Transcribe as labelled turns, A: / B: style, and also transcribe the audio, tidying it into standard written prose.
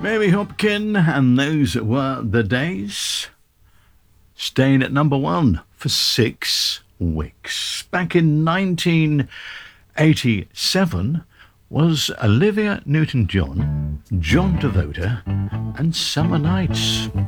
A: Mary Hopkin, and those were the days. Staying at number one for 6 weeks. Back in 1987 was Olivia Newton-John, John Devota, and Summer Nights.